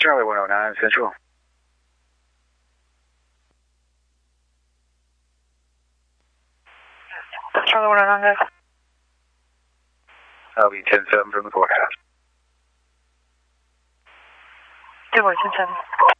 Charlie 109 Central. Charlie 109, go. I'll be 10-7 from the courthouse. Good boy, 10-7.